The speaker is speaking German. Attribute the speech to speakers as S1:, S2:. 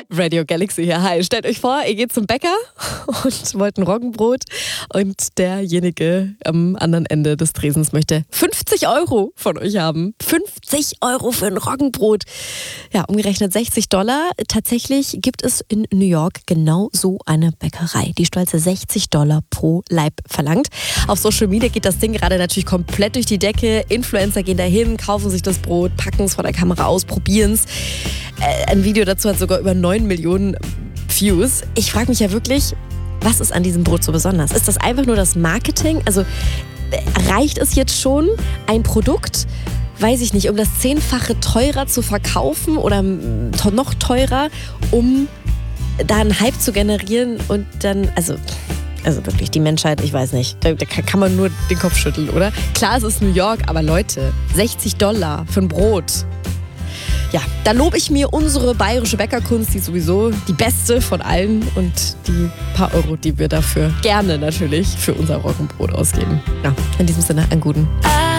S1: Radio Galaxy hier. Hi, stellt euch vor, ihr geht zum Bäcker und wollt ein Roggenbrot und derjenige am anderen Ende des Tresens möchte 50 € von euch haben. 50 € für ein Roggenbrot. Ja, umgerechnet $60. Tatsächlich gibt es in New York genau so eine Bäckerei, die stolze $60 pro Laib verlangt. Auf Social Media geht das Ding gerade natürlich komplett durch die Decke. Influencer gehen dahin, kaufen sich das Brot, packen es vor der Kamera aus, probieren es. Ein Video dazu hat sogar über 9 Millionen Views. Ich frage mich ja wirklich, was ist an diesem Brot so besonders? Ist das einfach nur das Marketing? Also reicht es jetzt schon, ein Produkt, weiß ich nicht, um das 10-fache teurer zu verkaufen oder noch teurer, um da einen Hype zu generieren und dann, also wirklich, die Menschheit, ich weiß nicht, da kann man nur den Kopf schütteln, oder? Klar, es ist New York, aber Leute, $60 für ein Brot. Ja, da lobe ich mir unsere bayerische Bäckerkunst, die ist sowieso die beste von allen und die paar Euro, die wir dafür gerne natürlich für unser Roggenbrot ausgeben. Ja, in diesem Sinne, einen guten.